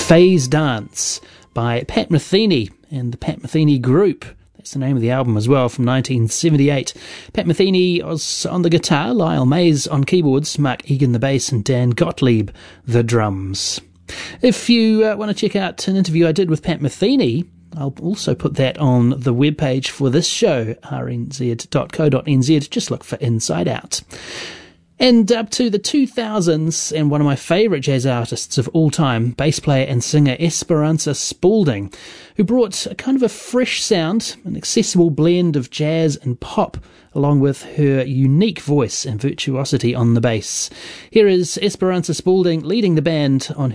Phase Dance by Pat Metheny and the Pat Metheny Group. That's the name of the album as well, from 1978. Pat Metheny was on the guitar, Lyle Mays on keyboards, Mark Egan the bass, and Dan Gottlieb the drums. If you want to check out an interview I did with Pat Metheny, I'll also put that on the webpage for this show, rnz.co.nz. Just look for Inside Out. And up to the 2000s, and one of my favourite jazz artists of all time, bass player and singer Esperanza Spalding, who brought a kind of a fresh sound, an accessible blend of jazz and pop, along with her unique voice and virtuosity on the bass. Here is Esperanza Spalding leading the band on